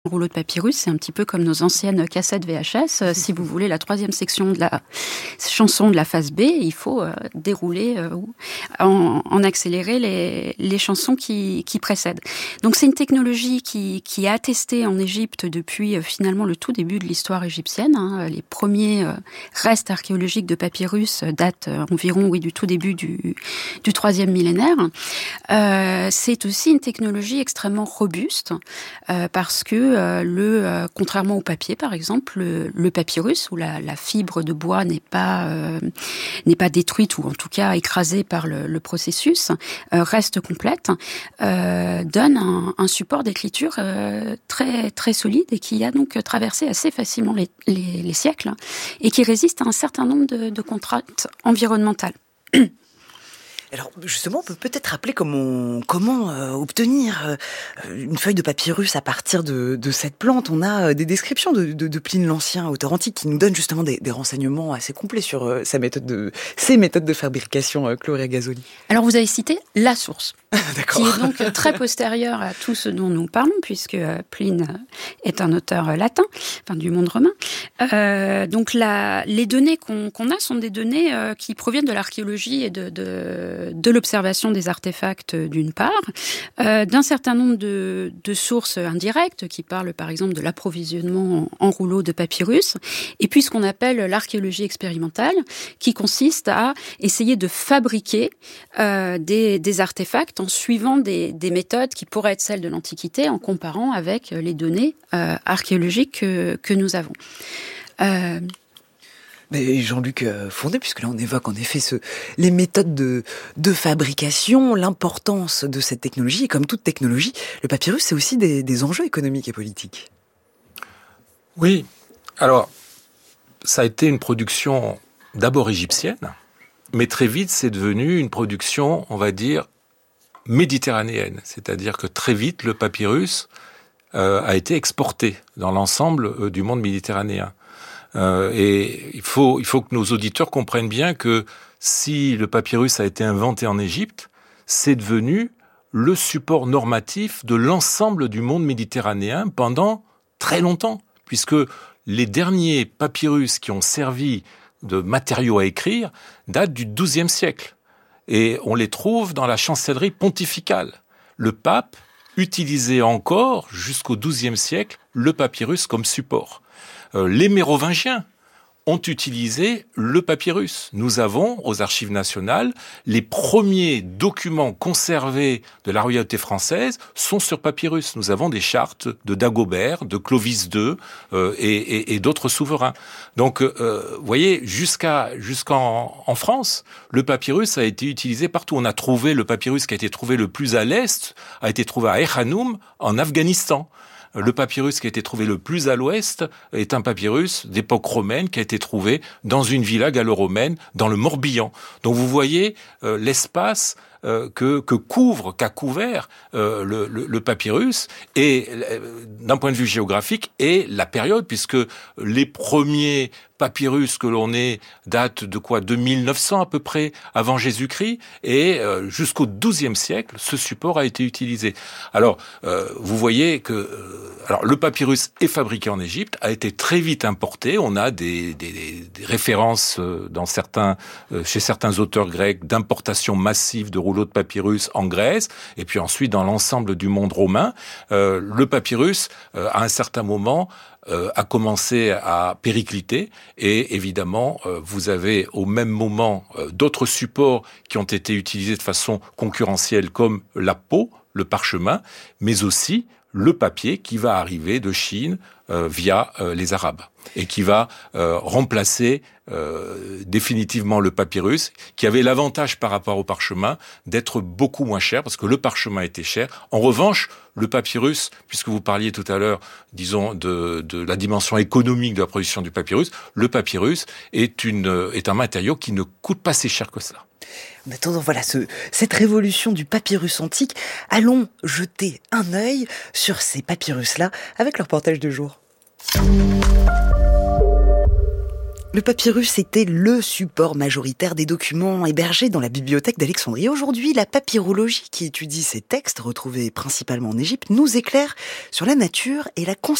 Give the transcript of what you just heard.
rouleau de papyrus, c'est un petit peu comme nos anciennes cassettes VHS. Si vous voulez la troisième section de la chanson de la phase B, il faut dérouler en accéléré les chansons qui précèdent. Donc c'est une technologie qui est attestée en Égypte depuis finalement le tout début de l'histoire égyptienne. Les premiers restes archéologiques de papyrus datent environ du tout début du troisième millénaire. C'est aussi une technologie extrêmement robuste parce que contrairement au papier, par exemple, le papyrus, où la fibre de bois n'est pas détruite ou en tout cas écrasée par le processus, reste complète, donne un support d'écriture très très solide et qui a donc traversé assez facilement les siècles et qui résiste à un certain nombre de contraintes environnementales. Alors justement, on peut peut-être rappeler comment obtenir une feuille de papyrus à partir de cette plante. On a des descriptions de Pline l'Ancien, auteur antique, qui nous donne justement des renseignements assez complets sur ses méthodes de fabrication, Gloria Gazzoli. Alors vous avez cité la source, D'accord. qui est donc très postérieure à tout ce dont nous parlons, puisque Pline est un auteur latin, du monde romain. Donc les données qu'on a sont des données qui proviennent de l'archéologie et de l'observation des artefacts d'une part, d'un certain nombre de sources indirectes qui parlent par exemple de l'approvisionnement en rouleaux de papyrus, et puis ce qu'on appelle l'archéologie expérimentale, qui consiste à essayer de fabriquer des artefacts en suivant des méthodes qui pourraient être celles de l'Antiquité, en comparant avec les données archéologiques que nous avons. Mais Jean-Luc Fournet, puisque là on évoque en effet les méthodes de fabrication, l'importance de cette technologie, et comme toute technologie, le papyrus, c'est aussi des enjeux économiques et politiques. Oui, alors ça a été une production d'abord égyptienne, mais très vite c'est devenu une production, on va dire, méditerranéenne. C'est-à-dire que très vite le papyrus a été exporté dans l'ensemble du monde méditerranéen. Et il faut que nos auditeurs comprennent bien que si le papyrus a été inventé en Égypte, c'est devenu le support normatif de l'ensemble du monde méditerranéen pendant très longtemps, puisque les derniers papyrus qui ont servi de matériaux à écrire datent du XIIe siècle. Et on les trouve dans la chancellerie pontificale. Le pape utilisait encore, jusqu'au XIIe siècle, le papyrus comme support. Les Mérovingiens ont utilisé le papyrus. Nous avons, aux Archives nationales, les premiers documents conservés de la royauté française sont sur papyrus. Nous avons des chartes de Dagobert, de Clovis II et d'autres souverains. Donc, vous voyez, jusqu'en France, le papyrus a été utilisé partout. On a trouvé le papyrus qui a été trouvé le plus à l'est, a été trouvé à Echanoum, en Afghanistan. Le papyrus qui a été trouvé le plus à l'ouest est un papyrus d'époque romaine qui a été trouvé dans une villa gallo-romaine dans le Morbihan. Donc vous voyez l'espace qu'a couvert le papyrus et d'un point de vue géographique et la période, puisque les premiers papyrus que l'on ait datent de quoi, de 1900 à peu près avant Jésus-Christ, et jusqu'au XIIe siècle, ce support a été utilisé. Alors, vous voyez que le papyrus est fabriqué en Égypte, a été très vite importé. On a des références chez certains auteurs grecs d'importation massive de rouleaux de papyrus en Grèce, et puis ensuite dans l'ensemble du monde romain. Le papyrus, à un certain moment, a commencé à péricliter, et évidemment vous avez au même moment d'autres supports qui ont été utilisés de façon concurrentielle, comme la peau, le parchemin, mais aussi le papier qui va arriver de Chine via les Arabes et qui va remplacer définitivement le papyrus, qui avait l'avantage par rapport au parchemin d'être beaucoup moins cher, parce que le parchemin était cher. En revanche, le papyrus, puisque vous parliez tout à l'heure, disons, de la dimension économique de la production du papyrus, le papyrus est un matériau qui ne coûte pas si cher que cela. En attendant, voilà, cette révolution du papyrus antique, allons jeter un œil sur ces papyrus-là avec leur reportage de jour. Le papyrus était le support majoritaire des documents hébergés dans la bibliothèque d'Alexandrie. Aujourd'hui, la papyrologie qui étudie ces textes, retrouvés principalement en Égypte, nous éclaire sur la nature et la conservation